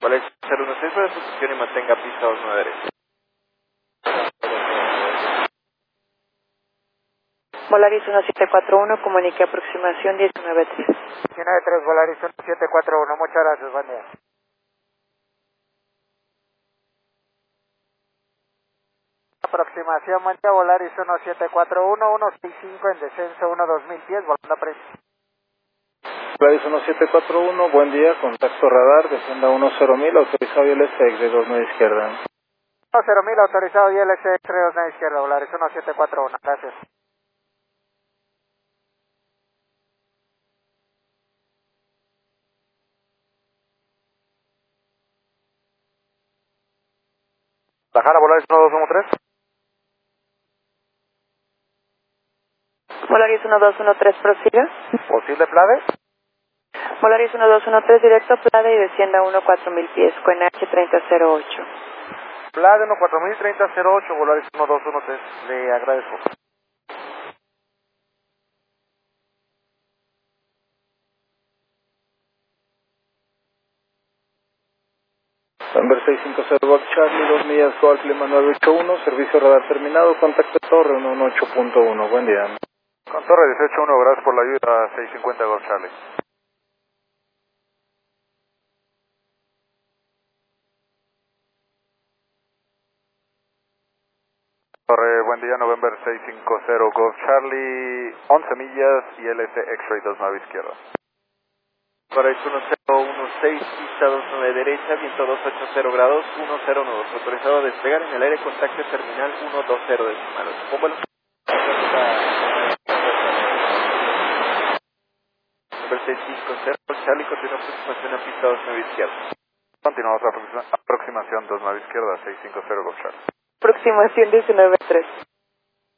Volaris 016 para su posición y mantenga pista 29 derecha. Volaris 1741, comunique aproximación 193. 193, Volaris 1741, muchas gracias, buen día. Aproximación Mancha Volaris 1741, 165 en descenso 1-2000 pies, volando a precio. Volaris 1741, buen día, contacto radar, descienda 10.000, autorizado ILSX de 29 izquierda. 10.000 autorizado ILSX de 29 izquierda, Volaris 1741, gracias. Bajara Volaris 1213. Volaris 1213, prosiga. Posible Plade. Volaris 1213, directo Plade y descienda 14000 pies, con H3008. Plade 1403008, Volaris 1213, le agradezco. November 650 Golf Charlie, 2 millas Golf Lima 981, servicio radar terminado, contacto torre 118.1, buen día. Con torre 181, gracias por la ayuda, 650 Golf Charlie. Torre, buen día, November 650 Golf Charlie, 11 millas y LS X-Ray 29 izquierda. Volaris 1016, pista 29 derecha, viento 280 grados, 109, autorizado a despegar en el aire, contacto terminal 120 decimales. ¿Cómo vuelo? November 650 Golf Charlie, continúa aproximación a pista 29 izquierda. Continuamos aproximación 29 izquierda, 650 Golf Charlie. Aproximación 193.